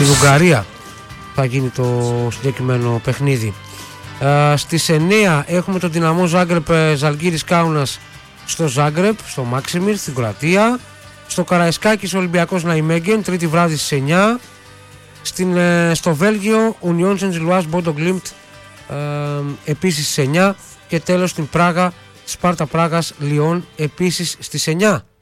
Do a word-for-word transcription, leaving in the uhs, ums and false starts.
στην Ουγγαρία θα γίνει το συγκεκριμένο παιχνίδι. Uh, στις εννιά έχουμε το Δυναμό Ζάγκρεπ Ζαλγκίρις Κάουνας στο Ζάγκρεπ, στο Μάξιμιρ στην Κροατία. Στο Καραϊσκάκης Ολυμπιακός Ναϊμέγγεν, τρίτη βράδυ στις εννιά. Στην, uh, στο Βέλγιο Union Saint-Gilloise Bodo Glimt, uh, επίσης στις εννιά. Και τέλος στην Πράγα Σπάρτα Πράγας Λιόν, επίσης στις εννιά.